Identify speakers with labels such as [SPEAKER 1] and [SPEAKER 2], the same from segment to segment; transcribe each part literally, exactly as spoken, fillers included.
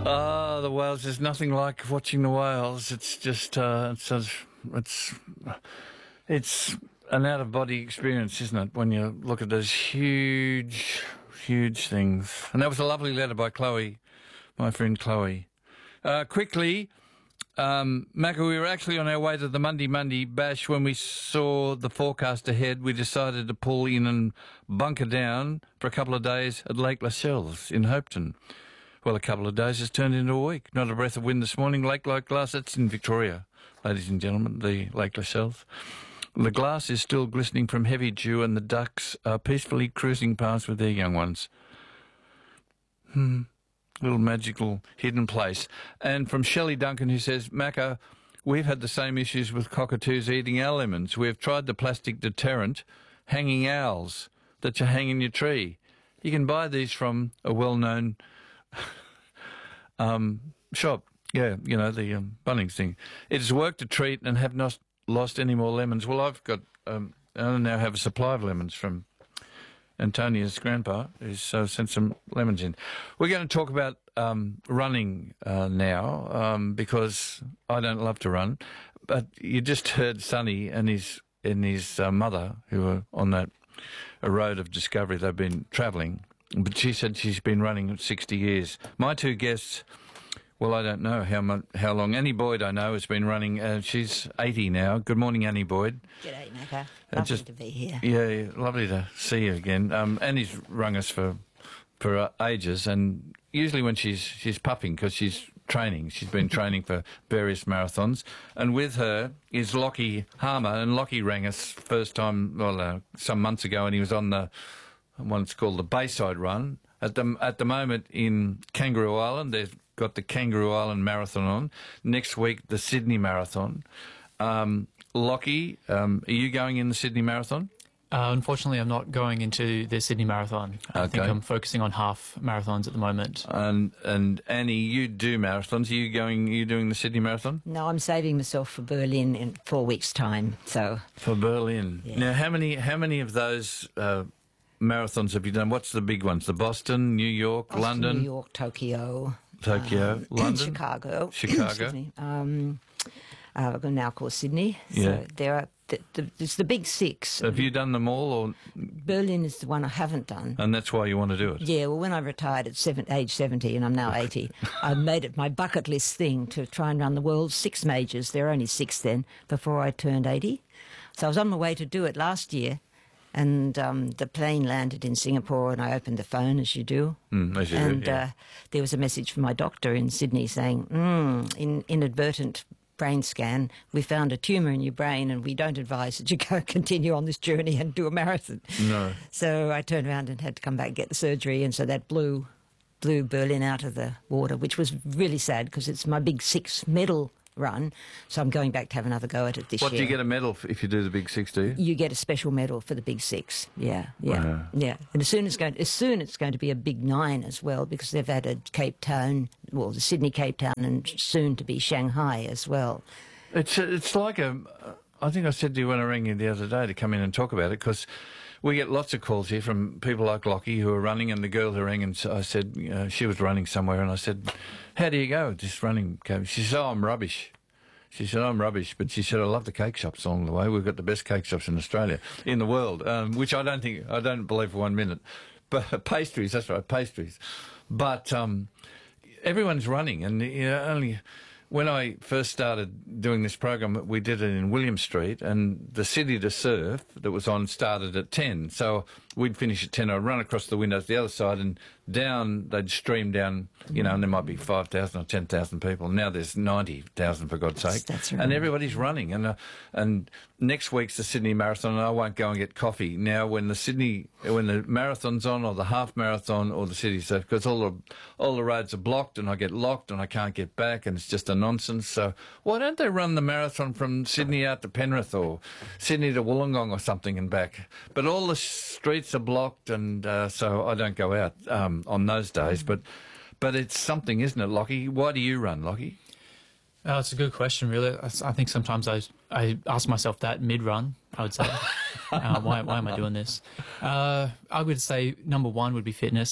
[SPEAKER 1] Ah, the whales. There's nothing like watching the whales. It's just, uh, it's, a, it's, it's an out-of-body experience, isn't it? When you look at those huge, huge things. And that was a lovely letter by Chloe, my friend Chloe. Uh, quickly, um, Macca, we were actually on our way to the Monday Monday Bash when we saw the forecast ahead. We decided to pull in and bunker down for a couple of days at Lake Lascelles in Hopeton. Well, a couple of days has turned into a week. Not a breath of wind this morning. Lake like glass. That's in Victoria, ladies and gentlemen, the Lake Lascelles. The glass is still glistening from heavy dew and the ducks are peacefully cruising past with their young ones. Hmm. Little magical hidden place. And from Shelley Duncan, who says, Macca, we've had the same issues with cockatoos eating our lemons. We've tried the plastic deterrent, hanging owls that you hang in your tree. You can buy these from a well-known um, shop. Yeah, you know, the um, Bunnings thing. It has worked a treat and have not lost any more lemons. Well, I've got, um, I now have a supply of lemons from Antonia's grandpa, who's uh, sent some lemons in. We're going to talk about um, running uh, now um, because I don't love to run. But you just heard Sonny and his and his uh, mother, who were on that a road of discovery. They've been travelling, but she said she's been running sixty years. My two guests, well, I don't know how much, how long. Annie Boyd, I know, has been running. Uh, she's eighty now. Good morning, Annie Boyd.
[SPEAKER 2] G'day, Macca.
[SPEAKER 1] Uh,
[SPEAKER 2] Lovely
[SPEAKER 1] just,
[SPEAKER 2] to be here.
[SPEAKER 1] Yeah, lovely to see you again. Um, Annie's rung us for for uh, ages, and usually when she's she's puffing because she's training. She's been training for various marathons, and with her is Lockie Harmer. And Lockie rang us first time well uh, some months ago, and he was on the one it's called the Bayside Run at the at the moment in Kangaroo Island. They've got the Kangaroo Island Marathon on next week. The Sydney Marathon. Um, Lockie, um, are you going in the Sydney Marathon?
[SPEAKER 3] Uh, unfortunately, I'm not going into the Sydney Marathon. I
[SPEAKER 1] Okay.
[SPEAKER 3] think I'm focusing on half marathons at the moment.
[SPEAKER 1] And and Annie, you do marathons. Are you going? Are you doing the Sydney Marathon?
[SPEAKER 2] No, I'm saving myself for Berlin in four weeks' time. So
[SPEAKER 1] For Berlin.
[SPEAKER 2] Yeah.
[SPEAKER 1] Now, how many how many of those uh, marathons have you done? What's the big ones? The Boston, New York,
[SPEAKER 2] Boston,
[SPEAKER 1] London,
[SPEAKER 2] New York, Tokyo,
[SPEAKER 1] Tokyo,
[SPEAKER 2] um,
[SPEAKER 1] London,
[SPEAKER 2] Chicago,
[SPEAKER 1] Chicago.
[SPEAKER 2] Excuse me. Um, uh, we're now called Sydney.
[SPEAKER 1] Yeah.
[SPEAKER 2] So there are the, the, it's the big six.
[SPEAKER 1] Have you done them all, or
[SPEAKER 2] Berlin is the one I haven't done.
[SPEAKER 1] and that's why you want to do it?
[SPEAKER 2] Yeah, well, when I retired at seven, age seventy, and I'm now eighty, I made it my bucket list thing to try and run the world's six majors. There were only six then, before I turned eighty. So I was on my way to do it last year, and um, the plane landed in Singapore, and I opened the phone, as you do.
[SPEAKER 1] Mm, as you do,
[SPEAKER 2] and
[SPEAKER 1] yeah.
[SPEAKER 2] uh, there was a message from my doctor in Sydney saying, mm, in inadvertent brain scan, we found a tumour in your brain and we don't advise that you go continue on this journey and do a marathon.
[SPEAKER 1] No.
[SPEAKER 2] So I turned around and had to come back and get the surgery, and so that blew, blew Berlin out of the water, which was really sad because it's my big six medal run, so I'm going back to have another go at it this
[SPEAKER 1] What
[SPEAKER 2] year.
[SPEAKER 1] do you get a medal f- if you do the Big Six? Do you?
[SPEAKER 2] You get a special medal for the big six. Yeah, yeah,
[SPEAKER 1] Wow.
[SPEAKER 2] yeah. And as soon as going, as soon it's going to be a big nine as well, because they've added Cape Town, well, the Sydney, Cape Town, and soon to be Shanghai as well.
[SPEAKER 1] It's it's like a. I think I said to you when I rang you the other day to come in and talk about it, because we get lots of calls here from people like Lockie who are running, and the girl who rang and s- I said, you know, she was running somewhere, and I said, how do you go with this running? Coach?" She said, oh, I'm rubbish. She said, I'm rubbish, but she said, I love the cake shops along the way. We've got the best cake shops in Australia, in the world, um, which I don't think, I don't believe for one minute. But pastries, that's right, pastries. But um, everyone's running, and you know, only when I first started doing this program, we did it in William Street, and the City to Surf that was on started at ten. So we'd finish at ten. I'd run across the windows to the other side, and down, they'd stream down, you know, and there might be five thousand or ten thousand people. Now there's ninety thousand, for God's sake.
[SPEAKER 2] That's right.
[SPEAKER 1] And everybody's running. And uh, and next week's the Sydney Marathon, and I won't go and get coffee. Now, when the Sydney, when the marathon's on, or the half marathon, or the City Surf, because all the, all the roads are blocked, and I get locked, and I can't get back, and it's just a nonsense. So why don't they run the marathon from Sydney out to Penrith, or Sydney to Wollongong or something and back? But all the streets are blocked, and uh, so I don't go out um, on those days. But but it's something, isn't it, Lockie? Why do you run, Lockie?
[SPEAKER 3] Uh, it's a good question, really. I, I think sometimes I I ask myself that mid-run, I would say. uh, why, why am I doing this? Uh, I would say number one would be fitness.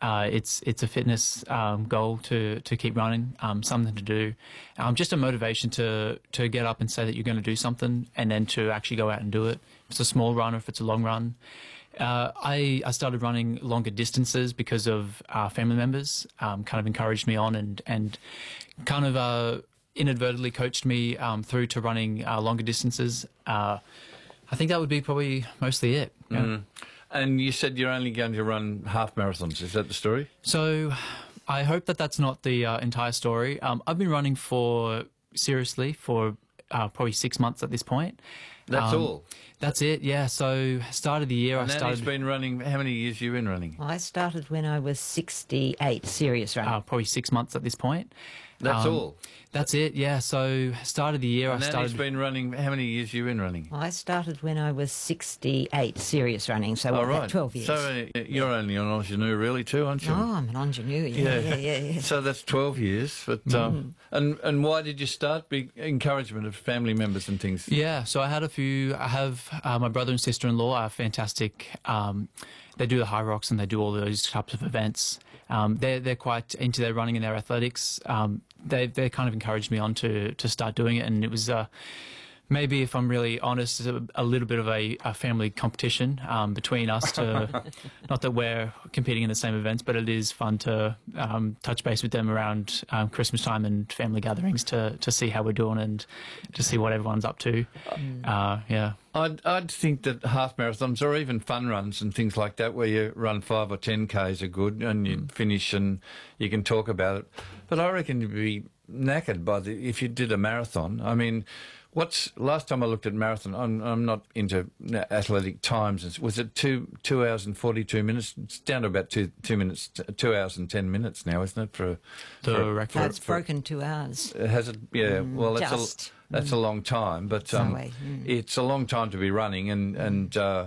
[SPEAKER 3] Uh, it's it's a fitness um, goal to to keep running, um, something to do, um, just a motivation to to get up and say that you're going to do something, and then to actually go out and do it. If it's a small run or if it's a long run. Uh, I, I started running longer distances because of uh, family members, um, kind of encouraged me on and, and kind of uh, inadvertently coached me um, through to running uh, longer distances. Uh, I think that would be probably mostly it. Yeah.
[SPEAKER 1] Mm. And you said you're only going to run half marathons. Is that the story?
[SPEAKER 3] So I hope that that's not the uh, entire story. Um, I've been running for, seriously, for uh, probably six months at this point.
[SPEAKER 1] That's
[SPEAKER 3] Um,
[SPEAKER 1] all.
[SPEAKER 3] That's it, yeah. So start of the year,
[SPEAKER 1] And
[SPEAKER 3] I
[SPEAKER 1] Annie's
[SPEAKER 3] started
[SPEAKER 1] been running. How many years you been running?
[SPEAKER 2] I started when I was sixty-eight, serious running.
[SPEAKER 3] uh, probably six months at this point.
[SPEAKER 1] That's
[SPEAKER 3] Um,
[SPEAKER 1] all.
[SPEAKER 3] That's it, yeah. So start of the year,
[SPEAKER 1] And
[SPEAKER 3] I
[SPEAKER 1] Annie's
[SPEAKER 3] started.
[SPEAKER 1] been running. How many years you been running?
[SPEAKER 2] I started when I was sixty-eight, serious running, so
[SPEAKER 1] All
[SPEAKER 2] what, about
[SPEAKER 1] right.
[SPEAKER 2] twelve years.
[SPEAKER 1] So uh, you're only an ingenue, really, too, aren't you?
[SPEAKER 2] Oh, I'm an ingenue, yeah, yeah, yeah. yeah.
[SPEAKER 1] So that's twelve years. But um, and and why did you start? Be encouragement of family members and things.
[SPEAKER 3] Yeah, so I had a few. I have uh, my brother and sister-in-law are fantastic. Um, they do the high rocks and they do all those types of events. Um, they're they're quite into their running and their athletics. Um, they they kind of encouraged me on to to start doing it, and it was. Uh, Maybe, if I'm really honest, a, a little bit of a, a family competition um, between us. To not that we're competing in the same events, but it is fun to um, touch base with them around um, Christmas time and family gatherings to to see how we're doing and to see what everyone's up to. Uh, yeah.
[SPEAKER 1] I'd, I'd think that half marathons or even fun runs and things like that, where you run five or ten Ks, are good, and you finish and you can talk about it. But I reckon you'd be knackered by the if you did a marathon. I mean. What's last time I looked at marathon? I'm I'm not into athletic times. Was it two two hours and forty two minutes? It's down to about two two minutes, two hours and ten minutes now, isn't it? For,
[SPEAKER 3] The
[SPEAKER 1] for,
[SPEAKER 3] record.
[SPEAKER 2] No, it's broken two hours.
[SPEAKER 1] has it? Yeah.
[SPEAKER 2] Mm,
[SPEAKER 1] well, that's
[SPEAKER 2] just.
[SPEAKER 1] a that's a long time, but um,
[SPEAKER 2] way, mm.
[SPEAKER 1] it's a long time to be running, and and uh,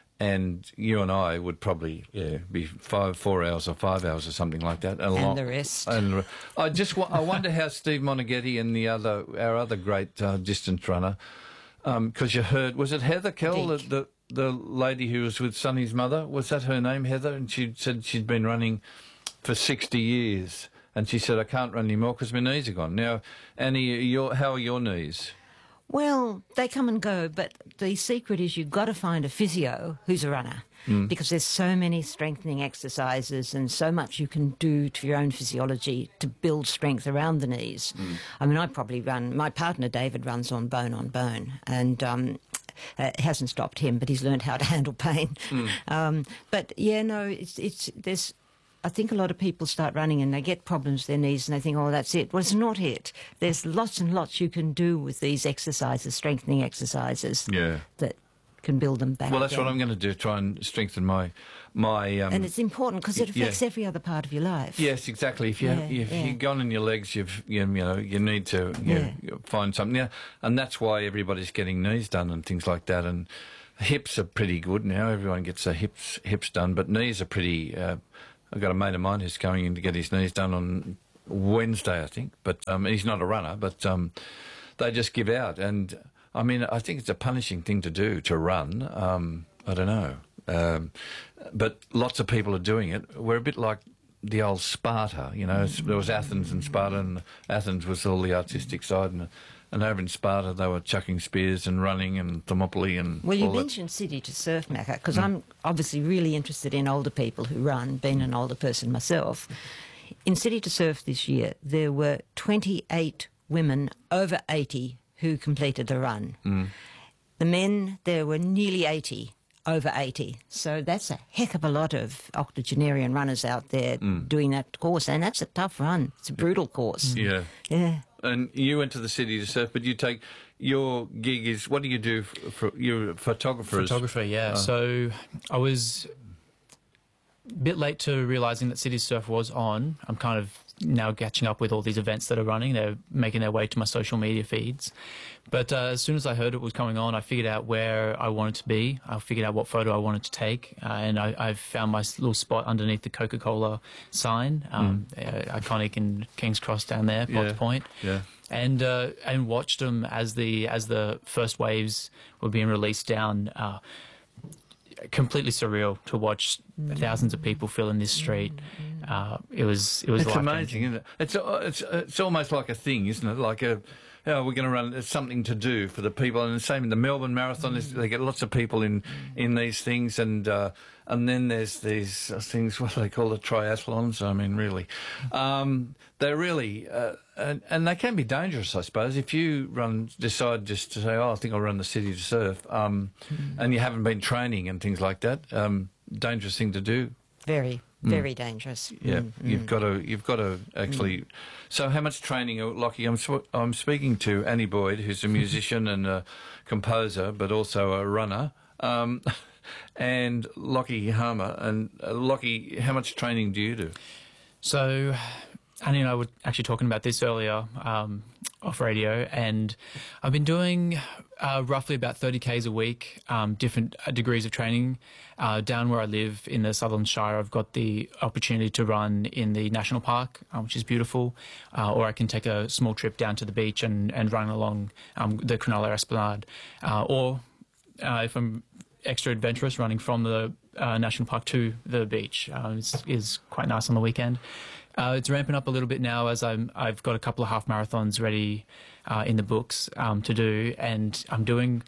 [SPEAKER 1] and you and I would probably yeah be five four hours or five hours or something like that.
[SPEAKER 2] And
[SPEAKER 1] long,
[SPEAKER 2] the rest.
[SPEAKER 1] And I just wa- I wonder how Steve Monaghetti and the other our other great uh, distance runner, because you heard was it Heather Kell, the,
[SPEAKER 2] Dick.
[SPEAKER 1] the the lady who was with Sonny's mother, was that her name, Heather? And she said she'd been running for sixty years, and she said I can't run anymore because my knees are gone. Now, Annie, your how are your knees?
[SPEAKER 2] Well, they come and go, but the secret is you've got to find a physio who's a runner because there's so many strengthening exercises and so much you can do to your own physiology to build strength around the knees. I mean, I probably run, my partner David runs on bone on bone, and um, uh, it hasn't stopped him, but he's learned how to handle pain. Um, but yeah, no, it's, it's, there's, I think a lot of people start running and they get problems with their knees and they think, oh, that's it. Well, it's not it. There's lots and lots you can do with these exercises, strengthening exercises,
[SPEAKER 1] Yeah.
[SPEAKER 2] that can build them back
[SPEAKER 1] Well, that's
[SPEAKER 2] again.
[SPEAKER 1] what I'm going to do. Try and strengthen my my. Um,
[SPEAKER 2] And it's important because it
[SPEAKER 1] yeah.
[SPEAKER 2] affects every other part of your life.
[SPEAKER 1] Yes, exactly. If you
[SPEAKER 2] Yeah,
[SPEAKER 1] if
[SPEAKER 2] yeah.
[SPEAKER 1] you've gone in your legs, you've you, you know you need to you
[SPEAKER 2] Yeah.
[SPEAKER 1] find something. Yeah, and that's why everybody's getting knees done and things like that. And hips are pretty good now. Everyone gets their hips hips done, but knees are pretty. Uh, I've got a mate of mine who's going in to get his knees done on Wednesday, I think. But um, he's not a runner, but um, they just give out. And I mean, I think it's a punishing thing to do to run. Um, I don't know, um, but lots of people are doing it. We're a bit like the old Sparta, you know. There was Athens and Sparta, and Athens was all the artistic side, and and over in Sparta they were chucking spears and running and Thermopylae and
[SPEAKER 2] Well, you
[SPEAKER 1] all that.
[SPEAKER 2] mentioned City to Surf, Macca, because I'm obviously really interested in older people who run, being an older person myself. In City to Surf this year, there were twenty-eight women over eighty who completed the run. The men, there were nearly eighty over eighty. So that's a heck of a lot of octogenarian runners out there doing that course, and that's a tough run. It's a brutal course.
[SPEAKER 1] Yeah.
[SPEAKER 2] Yeah.
[SPEAKER 1] And you went to the City to Surf, but you take your gig is what do you do for, for you're a photographer? is-
[SPEAKER 3] Photographer, yeah. So I was a bit late to realising that City Surf was on. I'm kind of now catching up with all these events that are running. They're making their way to my social media feeds. But uh, as soon as I heard it was coming on, I figured out where I wanted to be. I figured out what photo I wanted to take. Uh, and I, I found my little spot underneath the Coca-Cola sign, um, uh, iconic in King's Cross down there, Potts
[SPEAKER 1] Yeah.
[SPEAKER 3] Point.
[SPEAKER 1] Yeah.
[SPEAKER 3] And uh, and watched them as the as the first waves were being released down. Uh, completely surreal to watch thousands of people filling this street. Uh, it was it was
[SPEAKER 1] It's
[SPEAKER 3] life-changing.
[SPEAKER 1] amazing, isn't it? It's uh, it's it's almost like a thing, isn't it? Like a, oh, we're going to run. It's something to do for the people, and the same in the Melbourne Marathon. Is they get lots of people in in these things, and uh, and then there's these things. What do they call the triathlons? I mean, really, um, they're really uh, and, and they can be dangerous, I suppose. If you run, decide just to say, oh, I think I'll run the City to Surf, um, and you haven't been training and things like that, um, dangerous thing to do.
[SPEAKER 2] Very, very dangerous.
[SPEAKER 1] Yeah,
[SPEAKER 2] Mm,
[SPEAKER 1] you've
[SPEAKER 2] mm.
[SPEAKER 1] got to, you've got to actually. So, how much training, uh, Lockie? I'm sw- I'm speaking to Annie Boyd, who's a musician and a composer, but also a runner, um, and Lockie Harmer. And uh, Lockie, how much training do you do?
[SPEAKER 3] So, Annie and I were actually talking about this earlier um, off radio, and I've been doing uh, roughly about thirty kays a week, um, different uh, degrees of training. Uh, down where I live in the Sutherland Shire, I've got the opportunity to run in the national park, uh, which is beautiful, uh, or I can take a small trip down to the beach and, and run along um, the Cronulla Esplanade, uh, or uh, if I'm extra adventurous, running from the uh, national park to the beach uh, is, is quite nice on the weekend. Uh, it's ramping up a little bit now as I'm, I've got a couple of half marathons ready uh, in the books um, to do, and I'm doing,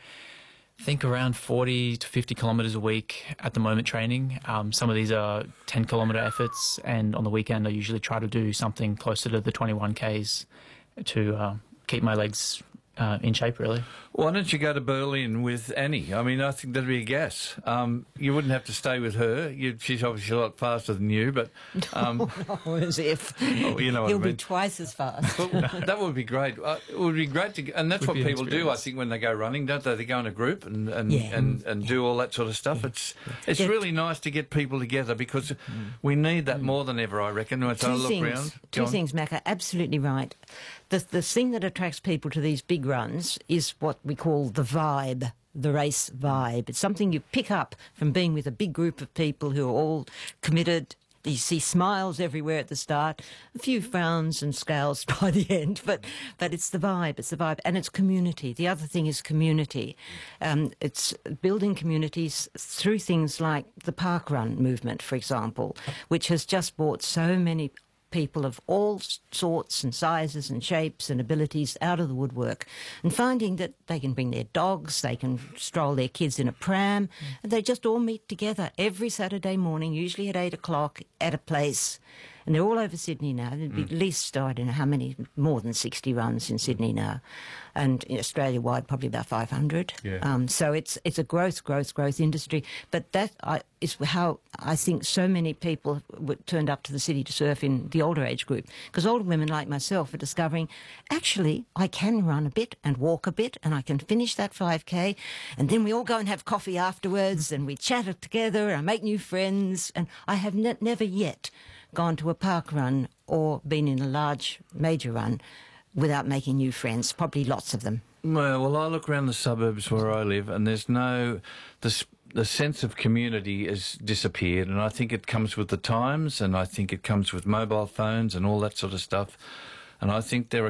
[SPEAKER 3] I think, around forty to fifty kilometres a week at the moment training. Um, some of these are ten kilometre efforts, and on the weekend I usually try to do something closer to the twenty-one kays to uh, keep my legs uh, in shape, really.
[SPEAKER 1] Why don't you go to Berlin with Annie? I mean, I think that'd be a guess. Um, you wouldn't have to stay with her. You, she's obviously a lot faster than you, but um,
[SPEAKER 2] Oh, as if.
[SPEAKER 1] oh, you know what
[SPEAKER 2] He'll
[SPEAKER 1] I mean.
[SPEAKER 2] be twice as fast.
[SPEAKER 1] Well, that would be great. Uh, it would be great to, and that's
[SPEAKER 3] Would
[SPEAKER 1] what
[SPEAKER 3] be an
[SPEAKER 1] people do. I
[SPEAKER 3] experience.
[SPEAKER 1] think when they go running, don't they? They go in a group and and
[SPEAKER 2] Yeah.
[SPEAKER 1] and, and do all that sort of stuff. It's it's
[SPEAKER 2] Yeah.
[SPEAKER 1] really nice to get people together because we need that more than ever. I reckon. As I
[SPEAKER 2] Two
[SPEAKER 1] look
[SPEAKER 2] things.
[SPEAKER 1] round,
[SPEAKER 2] Two
[SPEAKER 1] Go on.
[SPEAKER 2] things, Macca. Absolutely right. The the thing that attracts people to these big runs is what we call the vibe, the race vibe. It's something you pick up from being with a big group of people who are all committed. You see smiles everywhere at the start, a few frowns and scowls by the end, but but it's the vibe, it's the vibe, and it's community. The other thing is community. Um, it's building communities through things like the park run movement, for example, which has just brought so many people of all sorts and sizes and shapes and abilities out of the woodwork, and finding that they can bring their dogs, they can stroll their kids in a pram, and they just all meet together every Saturday morning, usually at eight o'clock at a place. And they're all over Sydney now. There'd be at least, I don't know how many, more than sixty runs in Sydney now. And in Australia-wide, probably about five hundred.
[SPEAKER 1] Yeah.
[SPEAKER 2] Um, so it's it's a growth, growth, growth industry. But that I, is how I think so many people w- turned up to the City to Surf in the older age group. Because older women like myself are discovering, actually, I can run a bit and walk a bit, and I can finish that five K. And then we all go and have coffee afterwards, and we chat it together, and I make new friends. And I have ne- never yet gone to a park run or been in a large major run without making new friends, probably lots of them.
[SPEAKER 1] Well, well, I look around the suburbs where I live, and there's no the s- the sense of community has disappeared, and I think it comes with the times, and I think it comes with mobile phones and all that sort of stuff. And I think there are